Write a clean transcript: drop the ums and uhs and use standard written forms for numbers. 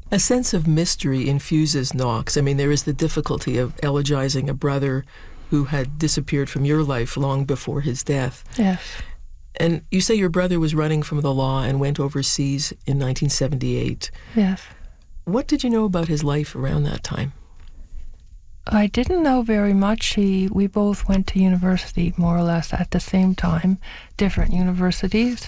A sense of mystery infuses Knox. I mean, there is the difficulty of elegizing a brother who had disappeared from your life long before his death. Yes. And you say your brother was running from the law and went overseas in 1978. Yes. What did you know about his life around that time? I didn't know very much. We both went to university more or less at the same time, different universities.